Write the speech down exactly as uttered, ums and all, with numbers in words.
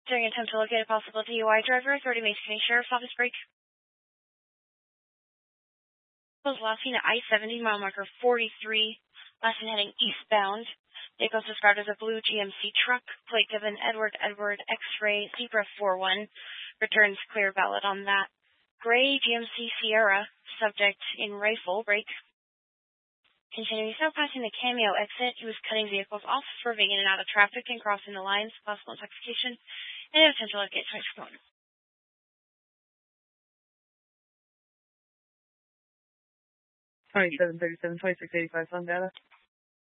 During an attempt to locate a possible D U I driver, authority Mason County Sheriff's Office break. Was last seen at I seventy, mile marker forty-three, last seen heading eastbound. Vehicle is described as a blue G M C truck, plate given Edward Edward X-ray Zebra four one. Returns clear valid on that. Gray G M C Sierra, subject in rifle break. Continuing south, passing the Cameo exit, he was cutting vehicles off, swerving in and out of traffic and crossing the lines, possible intoxication, and potential to get twice. twenty-seven thirty-seven, twenty-six eighty-five, on data.